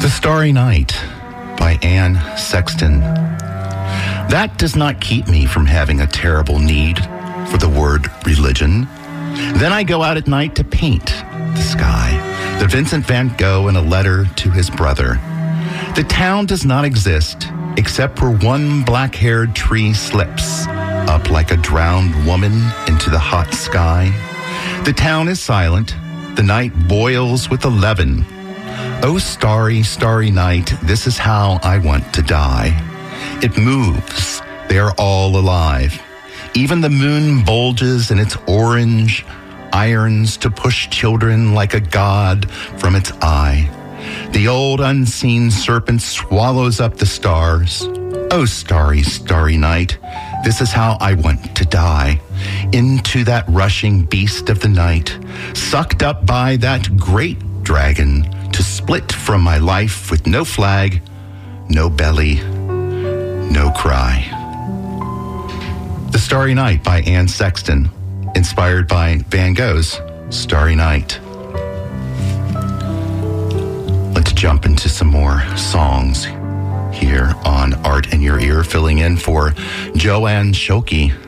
The Starry Night by Anne Sexton. That does not keep me from having a terrible need for the word religion. Then I go out at night to paint the sky, the Vincent van Gogh in a letter to his brother. The town does not exist except where one black-haired tree slips up like a drowned woman into the hot sky. The town is silent. The night boils with 11. Oh, starry, starry night, this is how I want to die. It moves. They are all alive. Even the moon bulges in its orange, irons to push children like a god from its eye. The old unseen serpent swallows up the stars. Oh, starry, starry night, this is how I want to die. Into that rushing beast of the night, sucked up by that great dragon, to split from my life with no flag, no belly, no cry. The Starry Night by Anne Sexton, inspired by Van Gogh's Starry Night. Let's jump into some more songs here on Art in Your Ear, filling in for Joanne Schulke